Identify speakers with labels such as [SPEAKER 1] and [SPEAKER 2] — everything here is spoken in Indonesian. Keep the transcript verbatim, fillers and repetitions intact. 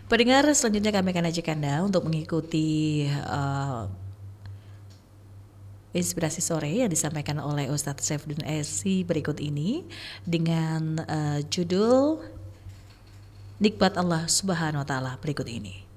[SPEAKER 1] Pendengar, selanjutnya kami akan ajak Anda untuk mengikuti uh, inspirasi sore yang disampaikan oleh Ustadz Saifuddin S C berikut ini dengan uh, judul Nikmat Allah Subhanahu wa taala berikut ini.